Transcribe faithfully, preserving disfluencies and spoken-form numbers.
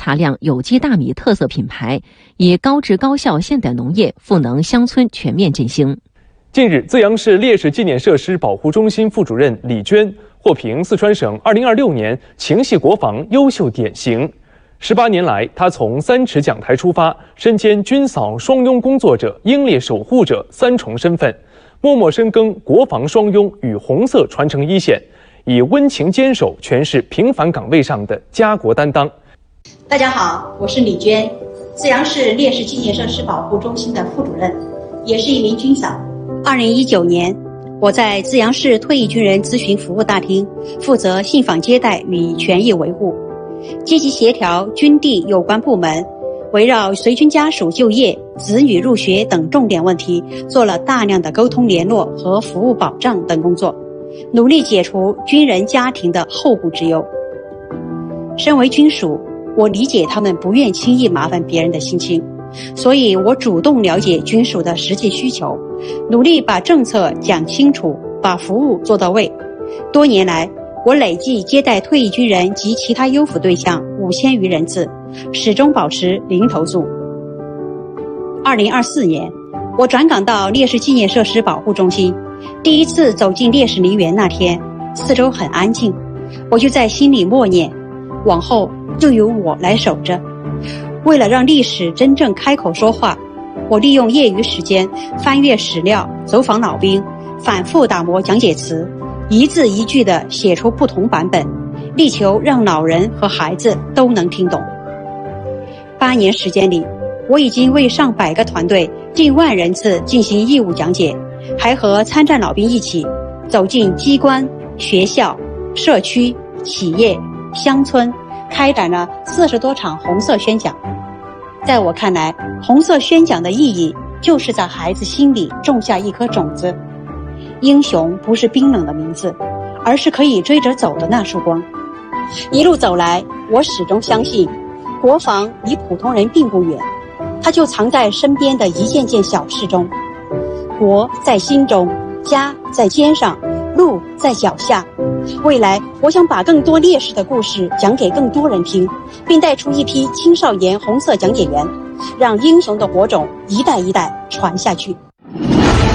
茶酿有机大米特色品牌，以高质高效现代农业赋能乡村全面振兴。 近日，资阳市烈士纪念设施保护中心副主任李娟获评四川省二零二六年情系国防优秀典型。十八年来，她从三尺讲台出发，身兼军嫂、双拥工作者、英烈守护者三重身份，默默深耕国防双拥与红色传承一线，以温情坚守诠释平凡岗位上的家国担当。 大家好，我是李娟，资阳市烈士纪念设施保护中心的副主任，也是一名军嫂。二零一九年，我在资阳市退役军人咨询服务大厅负责信访接待与权益维护，积极协调军地有关部门，围绕随军家属就业、子女入学等重点问题，做了大量的沟通联络和服务保障等工作，努力解除军人家庭的后顾之忧。身为军属，我理解他们不愿轻易麻烦别人的心情，所以我主动了解军属的实际需求，努力把政策讲清楚，把服务做到位。多年来，我累计接待退役军人及其他优抚对象五千余人次，始终保持零投诉。二零二四年，我转岗到烈士纪念设施保护中心，第一次走进烈士陵园那天，四周很安静，我就在心里默念，往后就由我来守着。为了让历史真正开口说话，我利用业余时间翻阅史料，走访老兵，反复打磨讲解词，一字一句地写出不同版本，力求让老人和孩子都能听懂。八年时间里，我已经为上百个团队、近万人次进行义务讲解，还和参战老兵一起走进机关、学校、社区、企业、乡村，开展了四十多场红色宣讲。在我看来，红色宣讲的意义就是在孩子心里种下一颗种子。英雄不是冰冷的名字，而是可以追着走的那束光。一路走来，我始终相信，国防离普通人并不远，它就藏在身边的一件件小事中。国在心中，家在肩上，路在脚下。未来，我想把更多烈士的故事讲给更多人听，并带出一批青少年红色讲解员，让英雄的火种一代一代传下去。